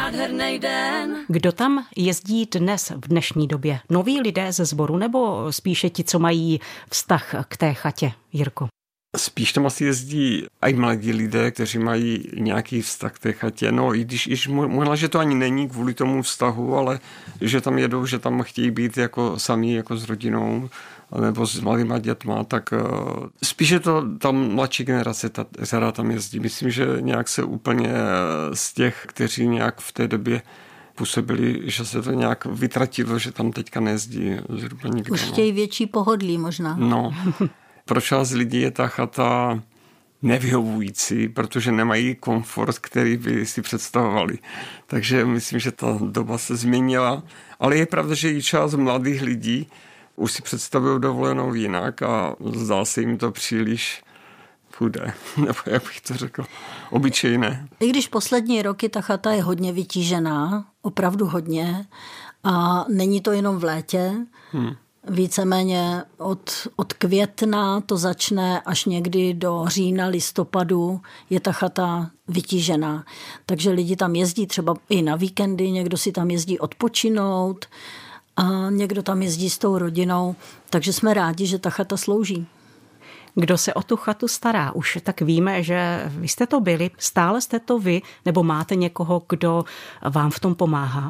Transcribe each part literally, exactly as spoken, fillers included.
nádherný den. Kdo tam jezdí dnes v dnešní době? Noví lidé ze sboru nebo spíše ti, co mají vztah k té chatě, Jirko? Spíš tam asi jezdí i mladí lidé, kteří mají nějaký vztah k té chatě. No i když, když možná, že to ani není kvůli tomu vztahu, ale že tam jedou, že tam chtějí být jako sami, jako s rodinou, nebo s malýma dětma, tak uh, spíše to tam mladší generace, ta, která tam jezdí. Myslím, že nějak se úplně z těch, kteří nějak v té době působili, že se to nějak vytratilo, že tam teďka nejezdí zhruba nikdo. Už chtějí větší pohodlí možná. No. Pro část lidí je ta chata nevyhovující, protože nemají komfort, který by si představovali. Takže myslím, že ta doba se změnila. Ale je pravda, že i část mladých lidí už si představují dovolenou jinak a zdá se jim to příliš chudé, nebo jak bych to řekl, obyčejné. I když poslední roky ta chata je hodně vytížená, opravdu hodně, a není to jenom v létě, hmm. Víceméně od, od května to začne až někdy do října, listopadu je ta chata vytížená. Takže lidi tam jezdí třeba i na víkendy, někdo si tam jezdí odpočinout a někdo tam jezdí s tou rodinou. Takže jsme rádi, že ta chata slouží. Kdo se o tu chatu stará? Už tak víme, že vy jste to byli, stále jste to vy, nebo máte někoho, kdo vám v tom pomáhá?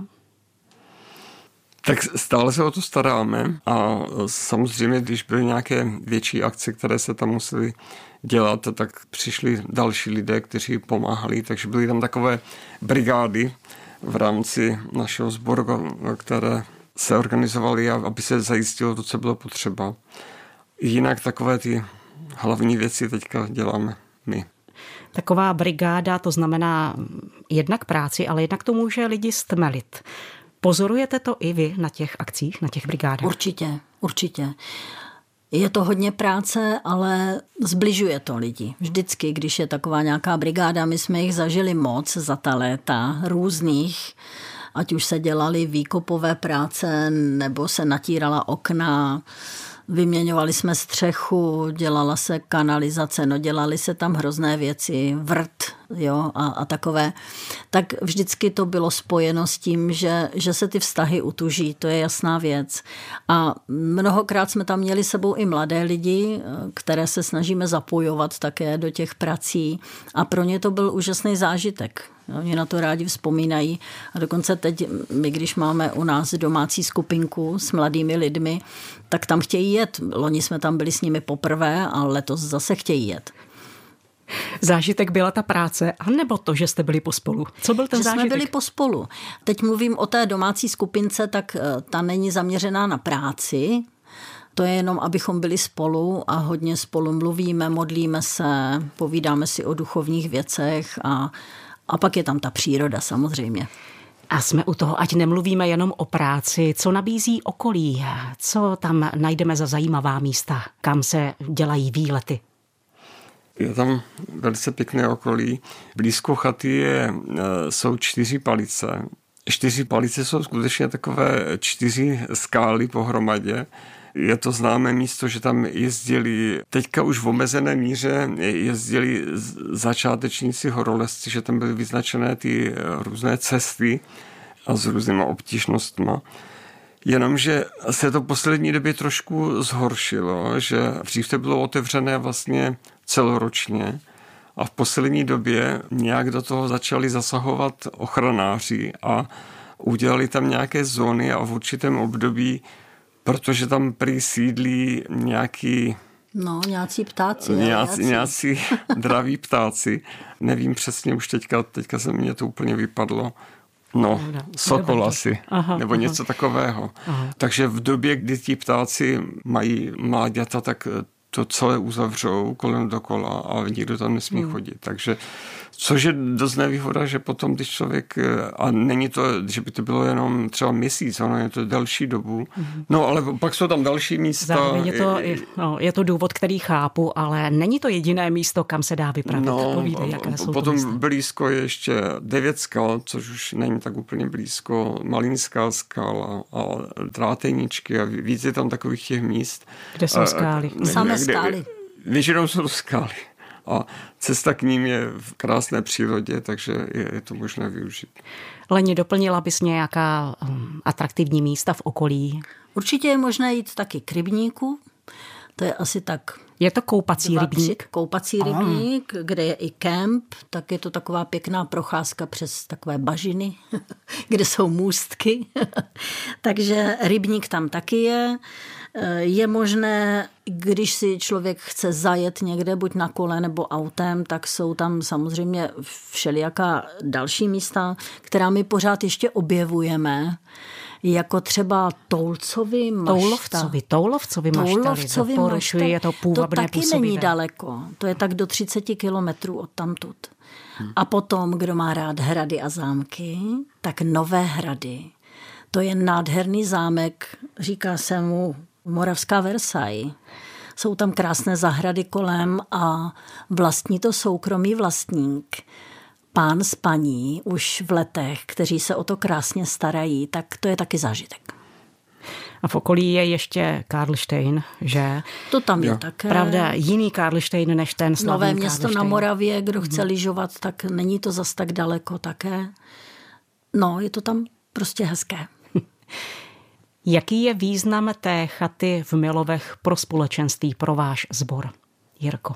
Tak stále se o to staráme a samozřejmě, když byly nějaké větší akce, které se tam musely dělat, tak přišli další lidé, kteří pomáhali, takže byly tam takové brigády v rámci našeho sboru, které se organizovaly, aby se zajistilo to, co bylo potřeba. Jinak takové ty hlavní věci teďka děláme my. Taková brigáda, to znamená jednak práci, ale jednak to může lidi stmelit. Pozorujete to i vy na těch akcích, na těch brigádách? Určitě, určitě. Je to hodně práce, ale zbližuje to lidi. Vždycky, když je taková nějaká brigáda, my jsme jich zažili moc za ta léta různých, ať už se dělaly výkopové práce, nebo se natírala okna, vyměňovali jsme střechu, dělala se kanalizace, no dělali se tam hrozné věci, vrt, jo, a, a takové. Tak vždycky to bylo spojeno s tím, že, že se ty vztahy utuží, to je jasná věc. A mnohokrát jsme tam měli sebou i mladé lidi, které se snažíme zapojovat také do těch prací a pro ně to byl úžasný zážitek. Oni na to rádi vzpomínají a dokonce teď, my když máme u nás domácí skupinku s mladými lidmi, tak tam chtějí jet. Loni jsme tam byli s nimi poprvé a letos zase chtějí jet. Zážitek byla ta práce, anebo to, že jste byli pospolu? Co byl ten že zážitek? Jsme byli pospolu. Teď mluvím o té domácí skupince, tak ta není zaměřená na práci. To je jenom, abychom byli spolu a hodně spolu mluvíme, modlíme se, povídáme si o duchovních věcech a A pak je tam ta příroda samozřejmě. A jsme u toho, ať nemluvíme jenom o práci, co nabízí okolí, co tam najdeme za zajímavá místa, kam se dělají výlety. Je tam velice pěkné okolí. Blízko chaty je, jsou čtyři palice. Čtyři palice jsou skutečně takové čtyři skály pohromadě. Je to známé místo, že tam jezdili, teďka už v omezené míře, jezdili začátečníci horolezci, že tam byly vyznačené ty různé cesty a s různýma obtížnostma. Jenomže se to v poslední době trošku zhoršilo, že dřív to bylo otevřené vlastně celoročně a v poslední době nějak do toho začali zasahovat ochranáři a udělali tam nějaké zóny a v určitém období, protože tam prý sídlí nějaký... No, nějací ptáci. Nějací, nějací draví ptáci. Nevím přesně, už teďka, teďka se mě to úplně vypadlo. No, sokol asi, aha, nebo aha. něco takového. Aha. Takže v době, kdy ti ptáci mají mláďata, tak to celé uzavřou kolem dokola a nikdo tam nesmí hmm. chodit. Takže což je dost nevýhoda, že potom, když člověk, a není to, že by to bylo jenom třeba měsíc, ono je to delší dobu, mm-hmm. no ale pak jsou tam další místa. Zároveň je to, je, no, je to důvod, který chápu, ale není to jediné místo, kam se dá vypravit. No, Povídej, jaké jsou potom to blízko je ještě devět skal, což už není tak úplně blízko, Malinská skala a Dráteničky a víc je tam takových těch míst. Kde jsou skály? Samé skály. Většinou jsou skály. a cesta k ním je v krásné přírodě, takže je, je to možné využít. Leni, doplnila bys nějaká um, atraktivní místa v okolí? Určitě je možné jít taky k rybníku, to je asi tak... Je to koupací dva, rybník? Tři, koupací rybník, oh. kde je i kemp, tak je to taková pěkná procházka přes takové bažiny, kde jsou můstky. Takže rybník tam taky je. Je možné, když si člověk chce zajet někde, buď na kole nebo autem, tak jsou tam samozřejmě všelijaká další místa, která my pořád ještě objevujeme, jako třeba Toulcovi mašta. Toulovcovi, Toulovcovi maštali. Toulovcovi Doporučuji, je to půvabné To taky působivé. není daleko. To je tak do třicet kilometrů od tamtud. Hmm. A potom, kdo má rád hrady a zámky, tak Nové Hrady. To je nádherný zámek, říká se mu Moravská Versailles. Jsou tam krásné zahrady kolem a vlastní to soukromý vlastník. Pán s paní už v letech, kteří se o to krásně starají, tak to je taky zážitek. A v okolí je ještě Karlštejn, že? To tam je jo. také. Pravda, jiný Karlštejn než ten slavný Nové Město Karlštejn. na Moravě, kdo chce hmm. lyžovat, tak není to zas tak daleko také. No, je to tam prostě hezké. Jaký je význam té chaty v Milovech pro společenství, pro váš sbor, Jirko?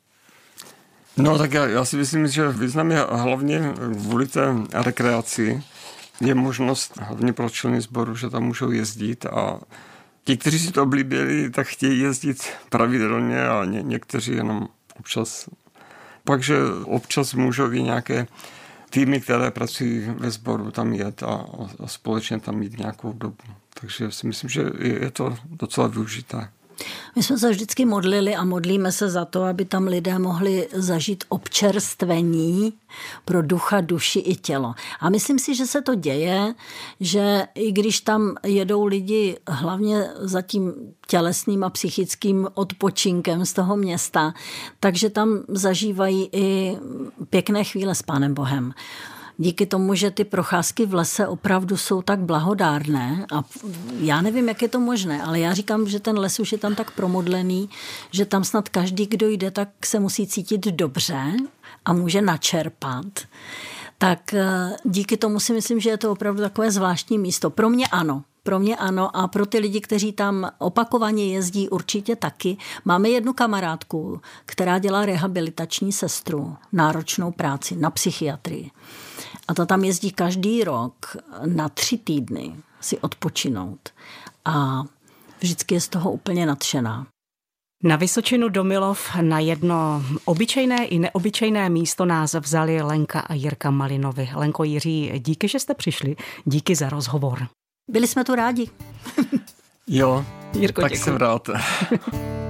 No tak já, já si myslím, že význam je hlavně kvůli té rekreaci. Je možnost hlavně pro členy sboru, že tam můžou jezdit a ti, kteří si to oblíbili, tak chtějí jezdit pravidelně a ně, někteří jenom občas. Takže občas můžou i nějaké týmy, které pracují ve sboru, tam jet a, a společně tam mít nějakou dobu. Takže si myslím, že je, je to docela využité. My jsme se vždycky modlili a modlíme se za to, aby tam lidé mohli zažít občerstvení pro ducha, duši i tělo. A myslím si, že se to děje, že i když tam jedou lidi hlavně za tím tělesným a psychickým odpočinkem z toho města, takže tam zažívají i pěkné chvíle s Pánem Bohem. Díky tomu, že ty procházky v lese opravdu jsou tak blahodárné a já nevím, jak je to možné, ale já říkám, že ten les už je tam tak promodlený, že tam snad každý, kdo jde, tak se musí cítit dobře a může načerpat. Tak díky tomu si myslím, že je to opravdu takové zvláštní místo. Pro mě ano. Pro mě ano a pro ty lidi, kteří tam opakovaně jezdí, určitě taky. Máme jednu kamarádku, která dělá rehabilitační sestru, náročnou práci na psychiatrii. A ta tam jezdí každý rok na tři týdny si odpočinout. A vždycky je z toho úplně nadšená. Na Vysočinu do Milov na jedno obyčejné i neobyčejné místo nás vzali Lenka a Jirka Malinovi. Lenko, Jiří, díky, že jste přišli. Díky za rozhovor. Byli jsme tu rádi. Jo, Jirko, tak děkuji. jsem rád.